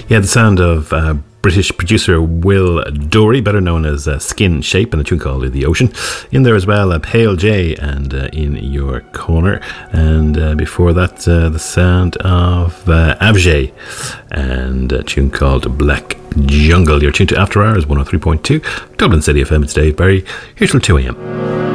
Yeah, the sound of British producer Will Dory, better known as Skin Shape, and a tune called The Ocean. In there as well, Pale J and In Your Corner. And before that, the sound of Avjay and a tune called Black Jungle. You're tuned to After Hours 103.2 Dublin City FM. It's Dave Berry. Here till 2 a.m.